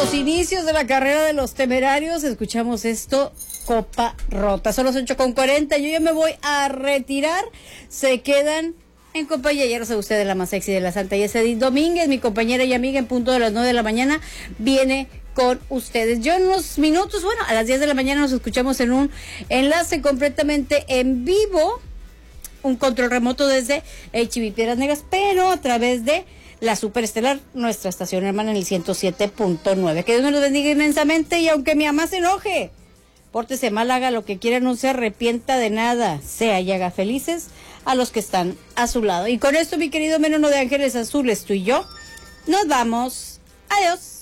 los inicios de la carrera de los Temerarios, escuchamos esto, Copa Rota. Son las 8:40, yo ya me voy a retirar. Se quedan en compañía, ya lo sabe usted, de la más sexy de la Santa, y es Edith Domínguez, mi compañera y amiga, en punto de las 9 de la mañana, viene con ustedes. Yo en unos minutos, bueno, a las 10 de la mañana nos escuchamos en un enlace completamente en vivo, un control remoto desde HB Piedras Negras, pero a través de la Superestelar, nuestra estación hermana en el 107.9. Que Dios me lo bendiga inmensamente, y aunque mi mamá se enoje, pórtese mal, haga lo que quiera, no se arrepienta de nada, sea y haga felices a los que están a su lado. Y con esto, mi querido Menono de Ángeles Azules, tú y yo nos vamos. Adiós.